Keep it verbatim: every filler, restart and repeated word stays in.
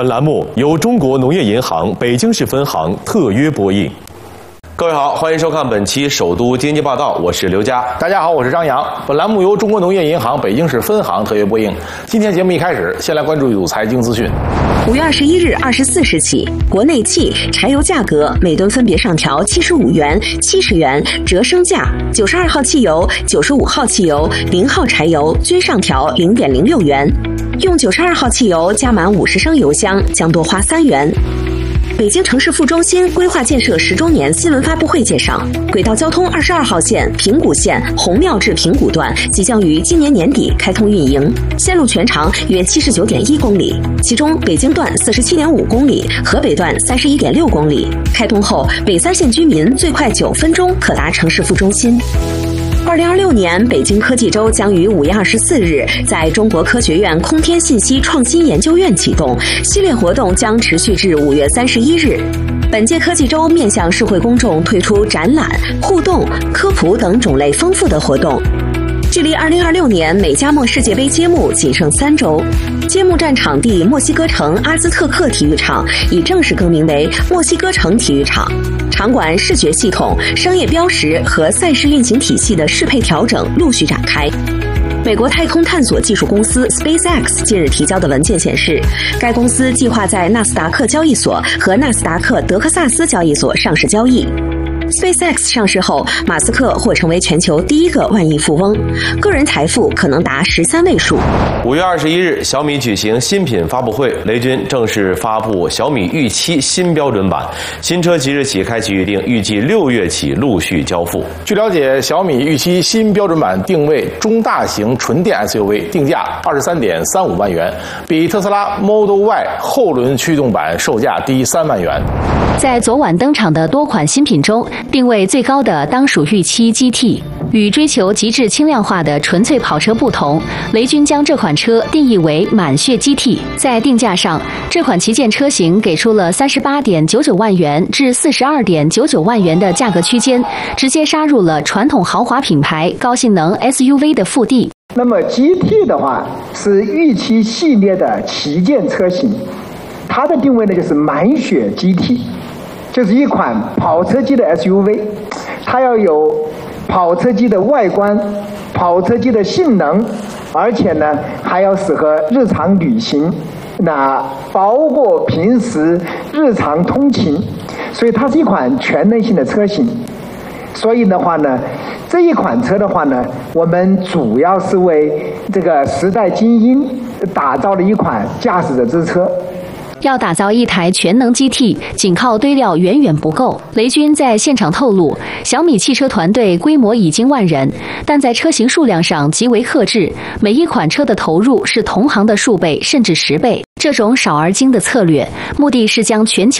本栏目由中国农业银行北京市分行特约播映。各位好，欢迎收看本期首都经济报道，我是刘佳。 大家好，我是张扬。本栏目由中国农业银行北京市分行特约播映。今天节目一开始，先来关注一组财经资讯。 五月二十一日二十四时起，国内汽、柴油价格每吨分别上调七十五元、七十元，折升价。九十二号汽油、九十五号汽油、零号柴油均上调零点零六元。用九十二号汽油加满五十升油箱将多花三元。北京城市副中心规划建设十周年新闻发布会介绍，轨道交通二十二号线平谷线红庙至平谷段即将于今年年底开通运营，线路全长约七十九点一公里，其中北京段四十七点五公里，河北段三十一点六公里。开通后，北三县居民最快九分钟可达城市副中心。二零二六年北京科技周将于五月二十四日在中国科学院空天信息创新研究院启动，系列活动将持续至五月三十一日。本届科技周面向社会公众推出展览、互动、科普等种类丰富的活动。距离二零二六年美加墨世界杯揭幕仅剩三周，揭幕战场地墨西哥城阿兹特克体育场已正式更名为墨西哥城体育场。场馆视觉系统、商业标识和赛事运行体系的适配调整陆续展开。美国太空探索技术公司 SpaceX 近日提交的文件显示，该公司计划在纳斯达克交易所和纳斯达克德克萨斯交易所上市交易。SpaceX 上市后，马斯克或成为全球第一个万亿富翁，个人财富可能达十三位数。 五月二十一日，小米举行新品发布会，雷军正式发布小米预期新标准版，新车即日起开启预定，预计六月起陆续交付。 据了解，小米预期新标准版定位中大型纯电 S U V， 定价二十三点三五万元，比特斯拉 Model Y 后轮驱动版售价低三万元。 在昨晚登场的多款新品中，定位最高的当属预期 G T。 与追求极致轻量化的纯粹跑车不同，雷军将这款车定义为满血 G T。 在定价上，这款旗舰车型给出了三十八点九九万元至四十二点九九万元的价格区间，直接杀入了传统豪华品牌高性能 S U V 的腹地。 那么 G T 的话是预期系列的旗舰车型，它的定位呢就是满血 G T， 就是一款跑车机的 S U V， 它要有跑车机的外观、跑车机的性能，而且呢还要适合日常旅行，那包括平时日常通勤，所以它是一款全能性的车型。所以的话呢，这一款车的话呢，我们主要是为这个时代精英打造了一款驾驶者之车。 要打造一台全能 G T， 仅靠堆料远远不够。雷军在现场透露，小米汽车团队规模已经万人，但在车型数量上极为克制，每一款车的投入是同行的数倍甚至十倍。这种少而精的策略，目的是将全球